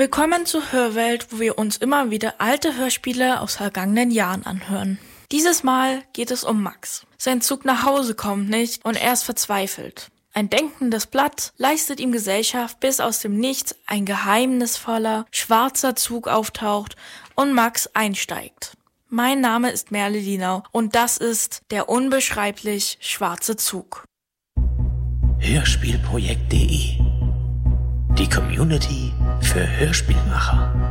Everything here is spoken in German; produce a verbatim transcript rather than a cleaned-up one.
Willkommen zur Hörwelt, wo wir uns immer wieder alte Hörspiele aus vergangenen Jahren anhören. Dieses Mal geht es um Max. Sein Zug nach Hause kommt nicht und er ist verzweifelt. Ein denkendes Blatt leistet ihm Gesellschaft, bis aus dem Nichts ein geheimnisvoller, schwarzer Zug auftaucht und Max einsteigt. Mein Name ist Merle Linau und das ist der unbeschreiblich schwarze Zug. Hörspielprojekt punkt de. Die Community für Hörspielmacher.